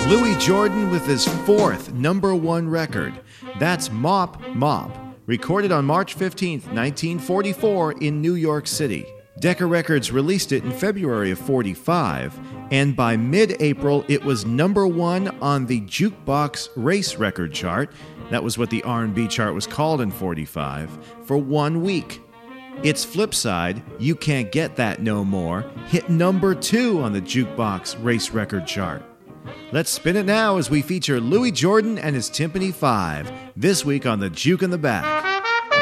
Louis Jordan with his fourth number one record. That's Mop Mop, recorded on March 15th, 1944 in New York City. Decca Records released it in February of 45, and by mid-April it was number one on the Jukebox Race Record chart. That was what the R&B chart was called in 45, for 1 week. Its flip side, You Can't Get That No More, hit number 2 on the Jukebox Race Record chart. Let's spin it now as we feature Louis Jordan and his Timpani 5, this week on the Juke in the Back.